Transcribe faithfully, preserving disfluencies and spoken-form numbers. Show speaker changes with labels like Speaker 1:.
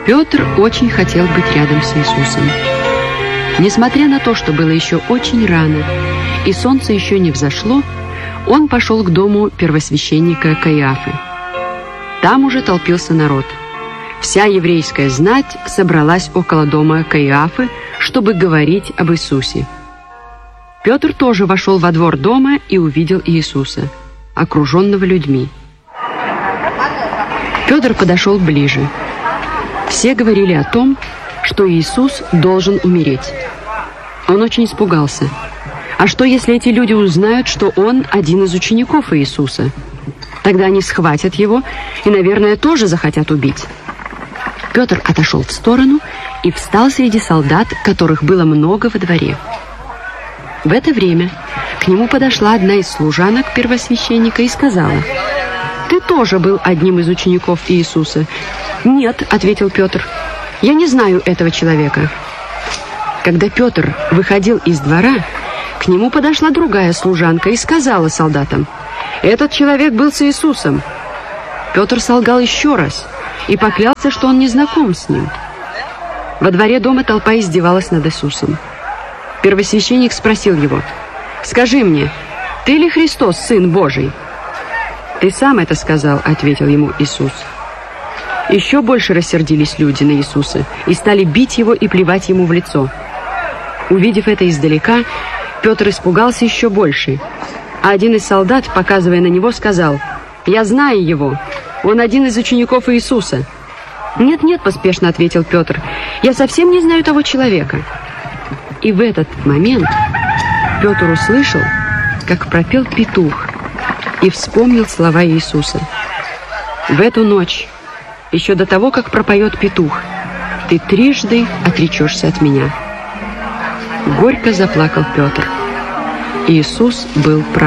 Speaker 1: Петр очень хотел быть рядом с Иисусом. Несмотря на то, что было еще очень рано и солнце еще не взошло, он пошел к дому первосвященника Каиафы. Там уже толпился народ. Вся еврейская знать собралась около дома Каиафы, чтобы говорить об Иисусе. Петр тоже вошел во двор дома и увидел Иисуса, окруженного людьми. Петр подошел ближе. Все говорили о том, что Иисус должен умереть. Он очень испугался. А что, если эти люди узнают, что он один из учеников Иисуса? Тогда они схватят его и, наверное, тоже захотят убить. Петр отошел в сторону и встал среди солдат, которых было много во дворе. В это время к нему подошла одна из служанок первосвященника и сказала: «Ты тоже был одним из учеников Иисуса?» «Нет», — ответил Петр, — «я не знаю этого человека». Когда Петр выходил из двора, к нему подошла другая служанка и сказала солдатам: «Этот человек был с Иисусом». Петр солгал еще раз и поклялся, что он не знаком с ним. Во дворе дома толпа издевалась над Иисусом. Первосвященник спросил его: «Скажи мне, ты ли Христос, Сын Божий?» «Ты сам это сказал», — ответил ему Иисус. Еще больше рассердились люди на Иисуса и стали бить его и плевать ему в лицо. Увидев это издалека, Петр испугался еще больше, а один из солдат, показывая на него, сказал: «Я знаю его, он один из учеников Иисуса». «Нет-нет», — поспешно ответил Петр, — «я совсем не знаю того человека». И в этот момент Петр услышал, как пропел петух, и вспомнил слова Иисуса: «В эту ночь, еще до того, как пропоет петух, ты трижды отречешься от меня». Горько заплакал Петр. Иисус был прав.